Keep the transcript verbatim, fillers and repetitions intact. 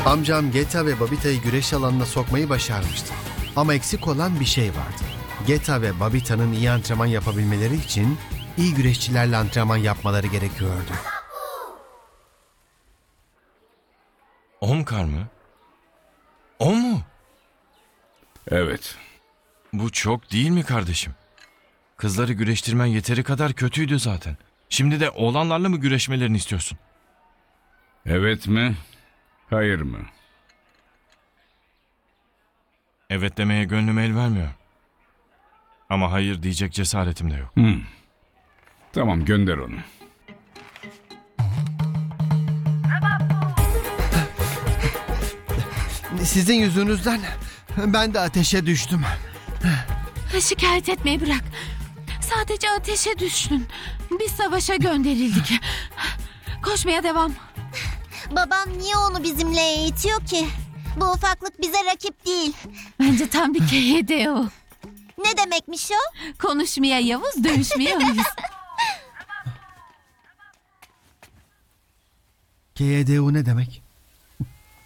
Amcam Geta ve Babita'yı güreş alanına sokmayı başarmıştı. Ama eksik olan bir şey vardı. Geta ve Babita'nın iyi antrenman yapabilmeleri için iyi güreşçilerle antrenman yapmaları gerekiyordu. Omkar mı? O mu? Evet. Bu çok değil mi kardeşim? Kızları güreştirmen yeteri kadar kötüydü zaten. Şimdi de oğlanlarla mı güreşmelerini istiyorsun? Evet mi? Hayır mı? Evet demeye gönlüm el vermiyor. Ama hayır diyecek cesaretim de yok. Hmm. Tamam, gönder onu. Sizin yüzünüzden ben de ateşe düştüm. Şikayet etmeyi bırak. Sadece ateşe düştün. Biz savaşa gönderildik. Koşmaya devam. Babam niye onu bizimle eğitiyor ki? Bu ufaklık bize rakip değil. Bence tam bir K D O. Ne demekmiş o? Konuşmaya Yavuz, dövüşmeye uyuz. K D U ne demek?